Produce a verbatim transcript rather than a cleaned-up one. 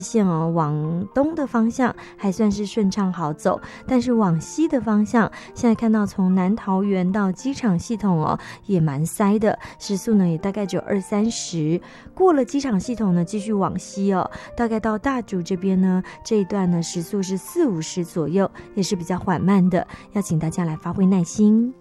线哦，往东的方向还算是顺畅好走，但是往西的方向，现在看到从南桃园到机场系统哦，也蛮塞的，时速呢也大概只有二三十。过了机场系统呢，继续往西哦，大概到大竹这边呢，这一段呢时速是四五十左右，也是比较缓慢的，要请大家来发挥耐心。